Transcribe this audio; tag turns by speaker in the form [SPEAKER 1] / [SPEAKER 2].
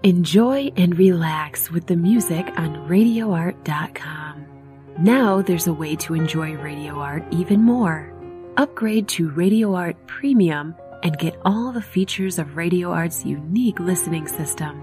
[SPEAKER 1] Enjoy and relax with the music on RadioArt.com. Now there's a way to enjoy Radio Art even more. Upgrade to Radio Art Premium and get all the features of Radio Art's unique listening system.